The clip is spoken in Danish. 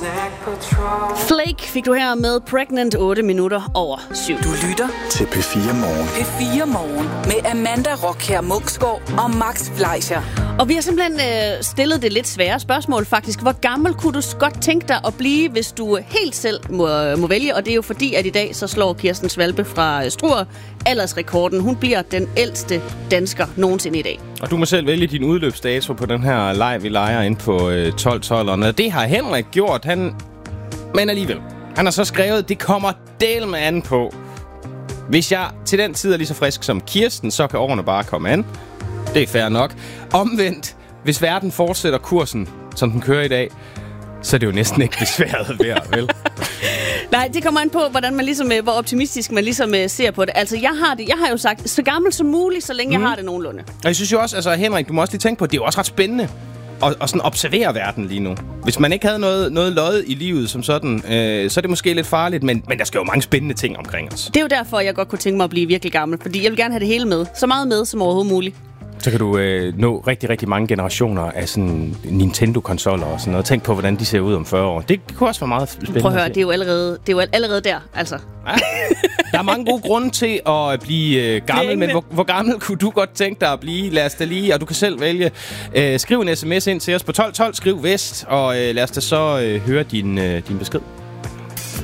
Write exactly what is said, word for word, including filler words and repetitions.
Flake fik du her med Pregnant otte minutter over syv. Du lytter til P fire Morgen. P fire Morgen med Amanda Rockher Muksgaard og Max Fleischer. Og vi har simpelthen øh, stillet det lidt svære spørgsmål faktisk. Hvor gammel kunne du godt tænke dig at blive, hvis du helt selv må, må vælge? Og det er jo fordi, at i dag så slår Kirsten Svalbe fra Struer aldersrekorden. Hun bliver den ældste dansker nogensinde i dag. Og du må selv vælge din udløbsdato på den her leg, vi leger ind på øh, tolv tolv. Det har Henrik gjort, han... men alligevel. Han har så skrevet, det kommer del med an på. Hvis jeg til den tid er lige så frisk som Kirsten, så kan årene bare komme an. Det er fair nok. Omvendt, hvis verden fortsætter kursen, som den kører i dag, så er det jo næsten ikke besværet værd, vel? Nej, det kommer an på, hvordan man ligesom, hvor optimistisk man ligesom ser på det. Altså, jeg har det, jeg har jo sagt, så gammel som muligt, så længe mm. jeg har det nogenlunde. Og jeg synes jo også, altså Henrik, du må også lige tænke på, det er jo også ret spændende at, at sådan observere verden lige nu. Hvis man ikke havde noget, noget lod i livet som sådan, øh, så er det måske lidt farligt, men, men der skal jo mange spændende ting omkring os. Det er jo derfor, jeg godt kunne tænke mig at blive virkelig gammel, fordi jeg vil gerne have det hele med. Så meget med som overhovedet muligt. Så kan du øh, nå rigtig, rigtig mange generationer af sådan Nintendo-konsoller og sådan noget. Tænk på, hvordan de ser ud om fyrre år. Det kunne også være meget spændende. Prøv at høre, det er jo allerede, det er jo allerede der, altså. Ja. Der er mange gode grunde til at blive øh, gammel, men hvor, hvor gammel kunne du godt tænke dig at blive? Lad os da lige, og du kan selv vælge. Øh, skriv en sms ind til os på tolv tolv, skriv vest, og øh, lad os da så øh, høre din, øh, din besked.